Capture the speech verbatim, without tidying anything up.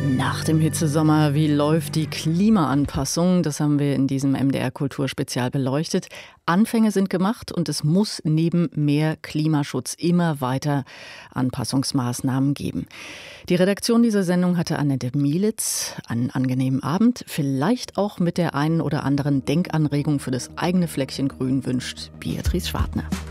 Nach dem Hitzesommer, wie läuft die Klimaanpassung? Das haben wir in diesem M D R-Kulturspezial beleuchtet. Anfänge sind gemacht und es muss neben mehr Klimaschutz immer weiter Anpassungsmaßnahmen geben. Die Redaktion dieser Sendung hatte Annette Mielitz. Einen angenehmen Abend, vielleicht auch mit der einen oder anderen Denkanregung für das eigene Fleckchen Grün wünscht Beatrice Schwartner.